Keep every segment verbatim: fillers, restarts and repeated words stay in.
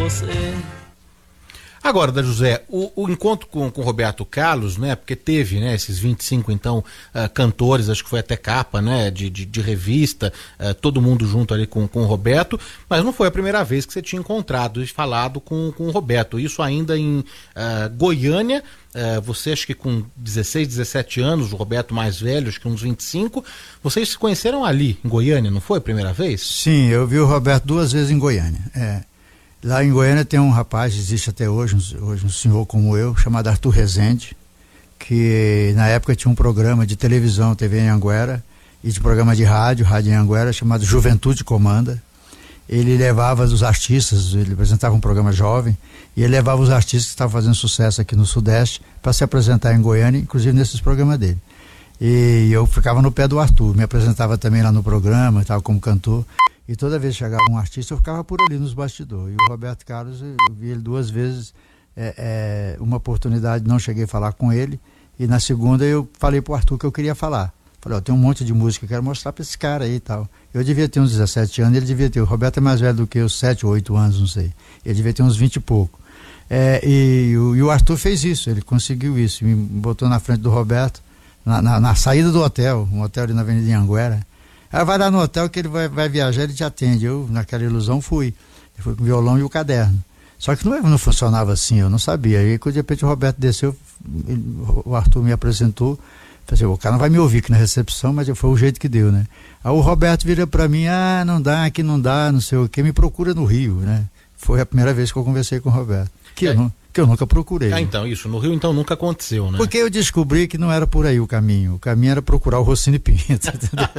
você. Agora, da José, o, o encontro com o Roberto Carlos, né, porque teve, né, esses vinte e cinco, então, uh, cantores, acho que foi até capa, né, de, de, de revista, uh, todo mundo junto ali com, com o Roberto, mas não foi a primeira vez que você tinha encontrado e falado com, com o Roberto, isso ainda em uh, Goiânia, uh, você acho que com dezesseis, dezessete anos, o Roberto mais velho, acho que uns vinte e cinco, vocês se conheceram ali, em Goiânia, não foi a primeira vez? Sim, eu vi o Roberto duas vezes em Goiânia, é. Lá em Goiânia tem um rapaz, existe até hoje, um, hoje um senhor como eu, chamado Arthur Rezende, que na época tinha um programa de televisão, T V Anhanguera, e de programa de rádio, Rádio Anhanguera, chamado Juventude Comanda. Ele levava os artistas, ele apresentava um programa jovem, e ele levava os artistas que estavam fazendo sucesso aqui no Sudeste para se apresentar em Goiânia, inclusive nesses programas dele. E eu ficava no pé do Arthur, me apresentava também lá no programa, estava como cantor. E toda vez que chegava um artista, eu ficava por ali nos bastidores. E o Roberto Carlos, eu vi ele duas vezes, é, é, uma oportunidade, não cheguei a falar com ele. E na segunda eu falei pro Arthur que eu queria falar. Falei, ó, tem um monte de música que eu quero mostrar pra esse cara aí e tal. Eu devia ter uns dezessete anos, ele devia ter. O Roberto é mais velho do que eu, sete ou oito anos, não sei. Ele devia ter uns vinte e pouco. É, e, o, e o Arthur fez isso, ele conseguiu isso. Me botou na frente do Roberto, na, na, na saída do hotel, um hotel ali na Avenida Anhanguera. Aí vai lá no hotel que ele vai, vai viajar, ele te atende. Eu, naquela ilusão, fui. Eu fui com o violão e o caderno. Só que não, não funcionava assim, eu não sabia. Aí, de repente, o Roberto desceu, ele, o Arthur me apresentou. Falei, o cara não vai me ouvir aqui na recepção, mas foi o jeito que deu, né? Aí o Roberto vira pra mim, ah, não dá, aqui não dá, não sei o quê, me procura no Rio, né? Foi a primeira vez que eu conversei com o Roberto. Que, é. eu, não, que eu nunca procurei. Ah, então, isso, no Rio então nunca aconteceu, né? Porque eu descobri que não era por aí o caminho. O caminho era procurar o Rossini Pinto, entendeu?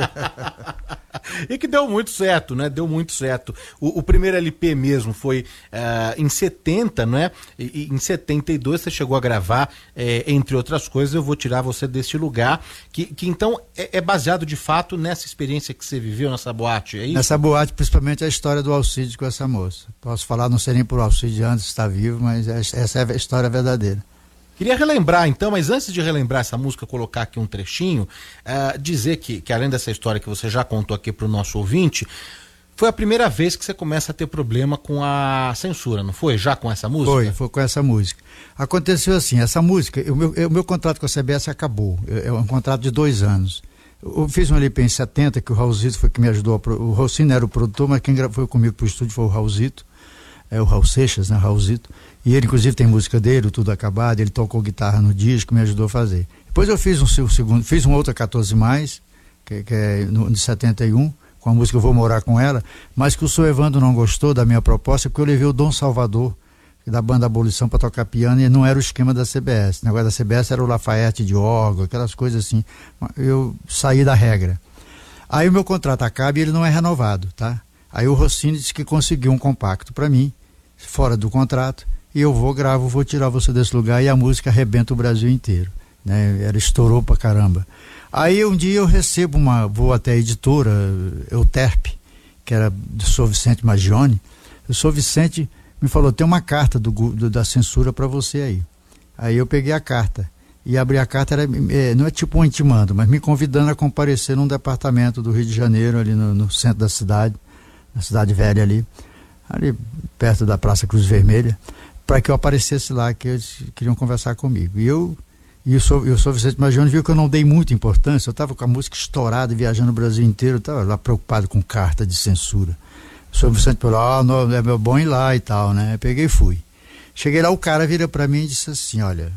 E que deu muito certo, né? Deu muito certo. O, o primeiro L P mesmo foi uh, em setenta, né? E, e em setenta e dois você chegou a gravar, é, entre outras coisas, Eu Vou Tirar Você Deste Lugar, que, que então é, é baseado de fato nessa experiência que você viveu nessa boate, é isso? Nessa boate, principalmente a história do Alcide com essa moça. Posso falar, não sei nem por Alcide antes de estar vivo, mas essa é a história verdadeira. Queria relembrar então, mas antes de relembrar essa música, colocar aqui um trechinho, uh, dizer que, que além dessa história que você já contou aqui para o nosso ouvinte, foi a primeira vez que você começa a ter problema com a censura, não foi? Já com essa música? Foi, foi com essa música. Aconteceu assim, essa música, o meu, o meu contrato com a C B S acabou, é um contrato de dois anos. Eu fiz um L P em setenta, que o Raulzito foi que me ajudou, a, o Rossini era o produtor, mas quem foi comigo pro estúdio foi o Raulzito, é o Raul Seixas, né, Raulzito. E ele, inclusive, tem música dele, o Tudo Acabado, ele tocou guitarra no disco, me ajudou a fazer. Depois eu fiz um, um segundo, fiz um outro quatorze mais, que, que é no, de setenta e um, com a música Eu Vou Morar Com Ela, mas que o senhor Evandro não gostou da minha proposta, porque eu levei o Dom Salvador, da banda Abolição, para tocar piano, e não era o esquema da C B S. O negócio da C B S era o Lafayette de órgão, aquelas coisas assim. Eu saí da regra. Aí o meu contrato acaba e ele não é renovado, tá? Aí o Rossini disse que conseguiu um compacto para mim, fora do contrato, e eu vou, gravo, vou tirar você desse lugar, e a música arrebenta o Brasil inteiro, né? Ela estourou pra caramba. Aí um dia eu recebo uma, vou até a editora Euterp, que era do Sr. Vicente Magione. O Sr. Vicente me falou, tem uma carta do, do, da censura para você aí. Aí eu peguei a carta, e abri a carta, era, é, não é tipo um intimando, mas me convidando a comparecer num departamento do Rio de Janeiro, ali no, no centro da cidade, na cidade velha ali, ali perto da Praça Cruz Vermelha, para que eu aparecesse lá, que eles queriam conversar comigo. E eu, e eu sou, eu sou Vicente Magione, viu que eu não dei muita importância, eu estava com a música estourada, viajando o Brasil inteiro, estava lá preocupado com carta de censura. O senhor Vicente falou, ah, não, é meu bom ir lá e tal, né? Eu peguei e fui. Cheguei lá, o cara vira para mim e disse assim, olha,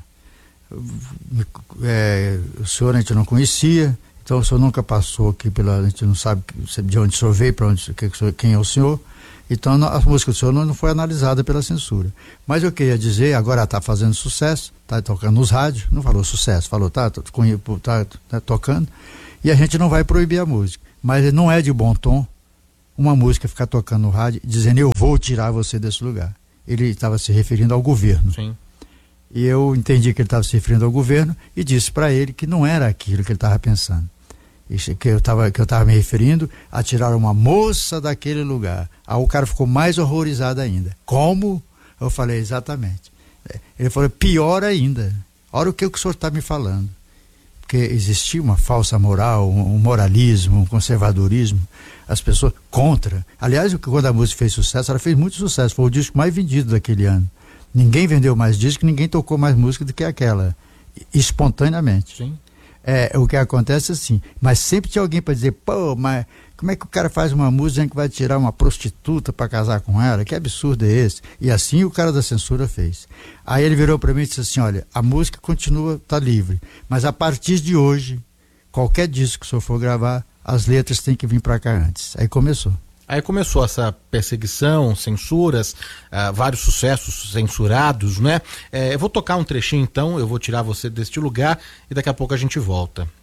é, o senhor a gente não conhecia, então o senhor nunca passou aqui pela, a gente não sabe de onde o senhor veio, para onde, quem é o senhor. Então a música do senhor não foi analisada pela censura. Mas eu queria dizer, agora está fazendo sucesso, está tocando nos rádios, não falou sucesso, falou tá, tá, tá, tá tocando, e a gente não vai proibir a música. Mas não é de bom tom uma música ficar tocando no rádio dizendo eu vou tirar você desse lugar. Ele estava se referindo ao governo. Sim. E eu entendi que ele estava se referindo ao governo e disse para ele que não era aquilo que ele estava pensando. Que eu estava que eu estava me referindo a tirar uma moça daquele lugar. Aí o cara ficou mais horrorizado ainda. Como? Eu falei, exatamente. Ele falou, pior ainda. Olha o que o senhor está me falando. porque existia uma falsa moral, um moralismo, um conservadorismo, as pessoas contra. Aliás, quando a música fez sucesso, ela fez muito sucesso, foi o disco mais vendido daquele ano. Ninguém vendeu mais disco, ninguém tocou mais música do que aquela, espontaneamente. Sim. É, o que acontece é assim, mas sempre tinha alguém para dizer, pô, mas como é que o cara faz uma música dizendo que vai tirar uma prostituta para casar com ela? Que absurdo é esse? E assim o cara da censura fez. Aí ele virou para mim e disse assim, olha, a música continua, tá livre, mas a partir de hoje, qualquer disco que o senhor for gravar, as letras têm que vir para cá antes. Aí começou. Aí começou essa perseguição, censuras, uh, vários sucessos censurados, né? É, eu vou tocar um trechinho então, eu vou tirar você deste lugar e daqui a pouco a gente volta.